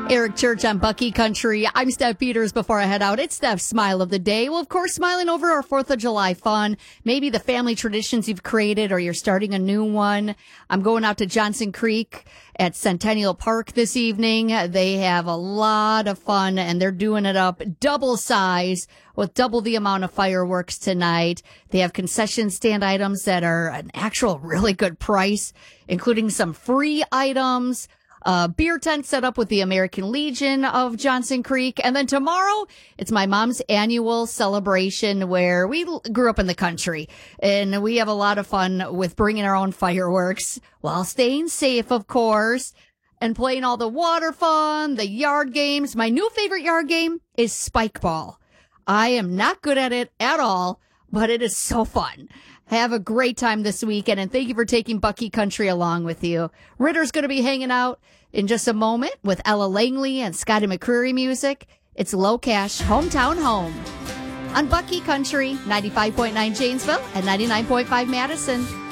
Eric Church on Bucky Country. I'm Steph Peters. Before I head out, it's Steph's Smile of the Day. Well, of course, smiling over our 4th of July fun. Maybe the family traditions you've created or you're starting a new one. I'm going out to Johnson Creek at Centennial Park this evening. They have a lot of fun and they're doing it up double size with double the amount of fireworks tonight. They have concession stand items that are an actual really good price, including some free items. Beer tent set up with the American Legion of Johnson Creek. And then tomorrow, it's my mom's annual celebration where we grew up in the country. And we have a lot of fun with bringing our own fireworks while staying safe, of course, and playing all the water fun, the yard games. My new favorite yard game is Spike Ball. I am not good at it at all, but it is so fun. Have a great time this weekend, and thank you for taking Bucky Country along with you. Ritter's going to be hanging out in just a moment with Ella Langley and Scotty McCreery music. It's Low Cash, Hometown Home on Bucky Country, 95.9 Janesville and 99.5 Madison.